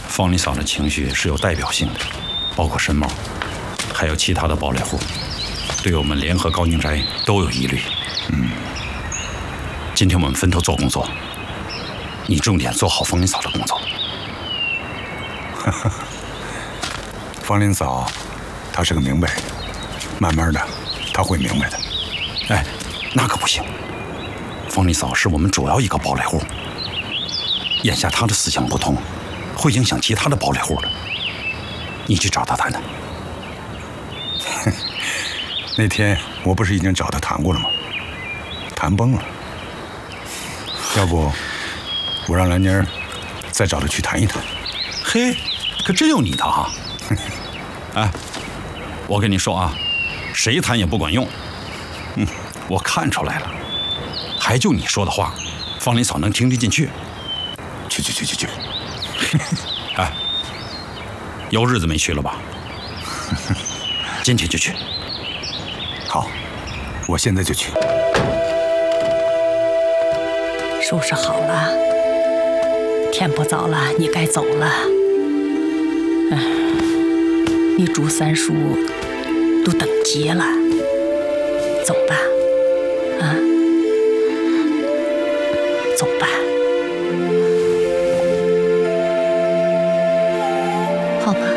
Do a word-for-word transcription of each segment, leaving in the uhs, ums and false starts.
方林嫂的情绪是有代表性的，包括申茂，还有其他的堡垒户，对我们联合高宁斋都有疑虑。嗯，今天我们分头做工作，你重点做好方林嫂的工作。 方林嫂，她是个明白人，慢慢的，她会明白的。 哎，那可不行。方林嫂是我们主要一个堡垒户，眼下她的思想不同，会影响其他的堡垒户的。你去找她谈谈。 那天我不是已经找她谈过了吗？谈崩了。要不，我让兰妮儿再找她去谈一谈。 嘿，可真有你的哈！哎，我跟你说啊，谁谈也不管用。嗯，我看出来了，还就你说的话，方林嫂能听得进去。 去去去去去！ 哎，有日子没去了吧？今天就去。 好，我现在就去。 收拾好了，天不早了，你该走了。哎，你祝三叔都等急了，走吧，啊，走吧。好吧。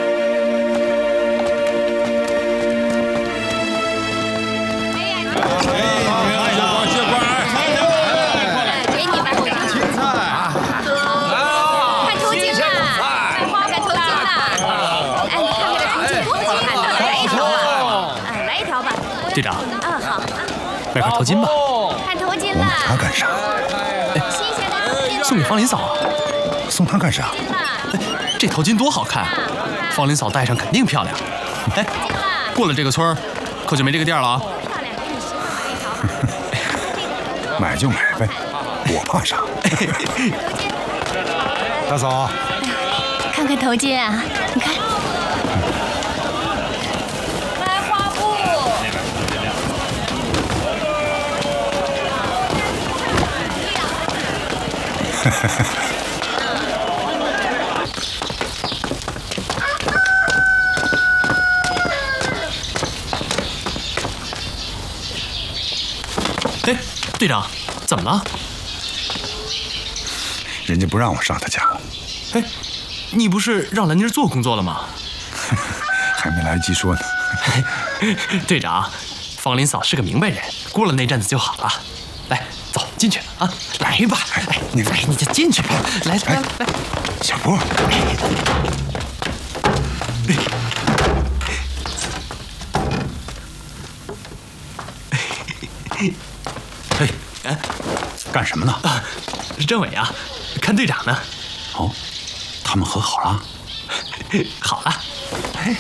队长， 嗯，好， 买块头巾吧。 看头巾我了。 买它干啥？ 新鲜的头巾。 送给方林嫂啊。 送她干啥？ 这头巾多好看，方林嫂戴上肯定漂亮。哎，过了这个村儿，可就没这个店了啊。 买就买呗，我怕啥？大嫂， 看看头巾啊，你看。 买花布。 哎，队长，怎么了？ 人家不让我上他家。 哎，你不是让兰妮儿做工作了吗？ 还没来得及说呢。 队长，方林嫂是个明白人，过了那阵子就好了。来，走进去啊！来吧，哎，你来，你就进去吧。来来来， 小波。 嘿，哎，干什么呢？ 啊，政委啊，看队长呢。 哦，他们和好了？ 好了。哎，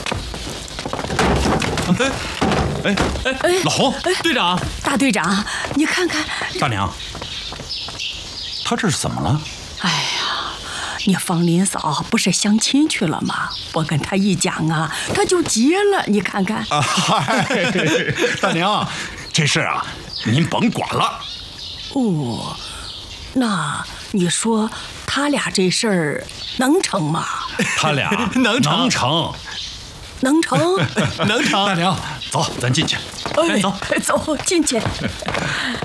哎哎哎，老洪， 队长， 大队长，你看看。 大娘，他这是怎么了？ 哎呀，你方林嫂不是相亲去了吗？我跟他一讲啊，他就急了。你看看。 啊，嗨，大娘，这事啊，您甭管了。 哦，那你说他俩这事儿能成吗？ 他俩能成， 能成， 能成， 能成。 大娘，走，咱进去。 哎， 走走进去。